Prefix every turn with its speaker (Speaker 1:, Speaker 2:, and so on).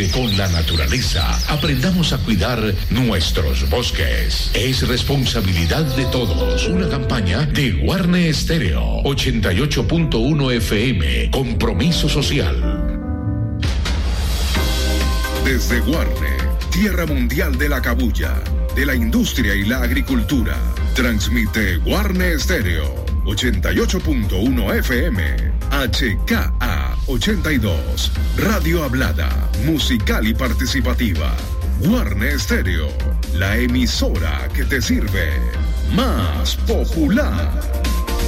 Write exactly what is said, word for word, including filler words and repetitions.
Speaker 1: con la naturaleza aprendamos a cuidar nuestros bosques. Es responsabilidad de todos. Una campaña de Guarne Estéreo ochenta y ocho punto uno F M. Compromiso social.
Speaker 2: Desde Guarne, tierra mundial de la cabuya, de la industria y la agricultura, transmite Guarne Estéreo ochenta y ocho punto uno F M, H K A ochenta y dos, Radio Hablada, musical y participativa. Guarne Estéreo, la emisora que te sirve. Más popular.